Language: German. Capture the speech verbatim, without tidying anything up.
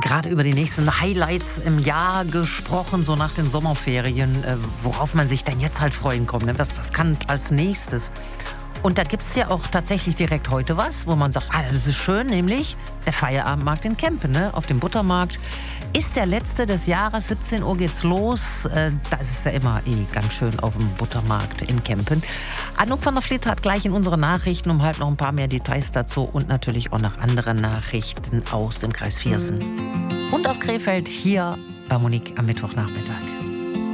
gerade über die nächsten Highlights im Jahr gesprochen, so nach den Sommerferien, äh, worauf man sich denn jetzt halt freuen kann. Ne? Was, was kann als nächstes? Und da gibt es ja auch tatsächlich direkt heute was, wo man sagt, ah, das ist schön, nämlich der Feierabendmarkt in Kempen, ne? Auf dem Buttermarkt. Ist der letzte des Jahres, siebzehn Uhr geht's los. Äh, da ist es ja immer eh ganz schön auf dem Buttermarkt in Kempen. Anouk van der Vliet hat gleich in unsere Nachrichten um halb noch ein paar mehr Details dazu und natürlich auch noch andere Nachrichten aus dem Kreis Viersen. Und aus Krefeld hier bei Monique am Mittwochnachmittag.